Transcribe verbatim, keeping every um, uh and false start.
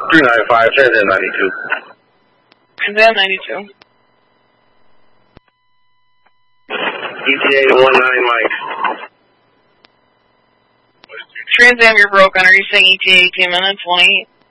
three ninety-five, Trans Am ninety-two. Trans Am ninety-two. E T A one nine Mike. Trans Am, you're broken. Are you saying E T A eighteen minutes, one eight?